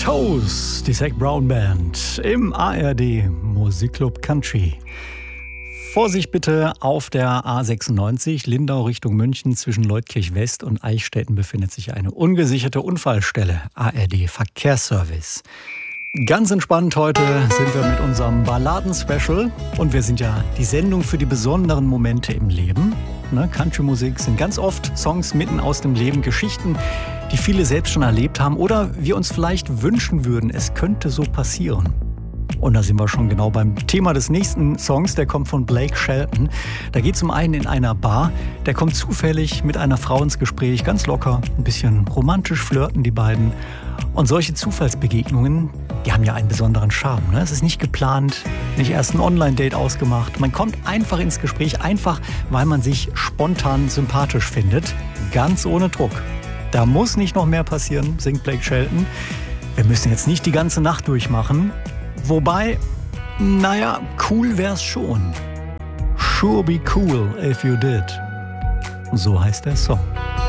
Toes, die Zac Brown Band im ARD Musikclub Country. Vorsicht bitte auf der A96 Lindau Richtung München zwischen Leutkirch West und Eichstätten befindet sich eine ungesicherte Unfallstelle. ARD Verkehrsservice. Ganz entspannt heute sind wir mit unserem Balladen-Special und wir sind ja die Sendung für die besonderen Momente im Leben. Country-Musik sind ganz oft Songs mitten aus dem Leben, Geschichten, die viele selbst schon erlebt haben oder wir uns vielleicht wünschen würden, es könnte so passieren. Und da sind wir schon genau beim Thema des nächsten Songs, der kommt von Blake Shelton. Da geht es um einen in einer Bar, der kommt zufällig mit einer Frau ins Gespräch, ganz locker, ein bisschen romantisch flirten die beiden. Und solche Zufallsbegegnungen, die haben ja einen besonderen Charme. Ne? Es ist nicht geplant, nicht erst ein Online-Date ausgemacht. Man kommt einfach ins Gespräch, einfach weil man sich spontan sympathisch findet, ganz ohne Druck. Da muss nicht noch mehr passieren, singt Blake Shelton. Wir müssen jetzt nicht die ganze Nacht durchmachen. Wobei, naja, cool wär's schon. Sure be cool if you did. So heißt der Song.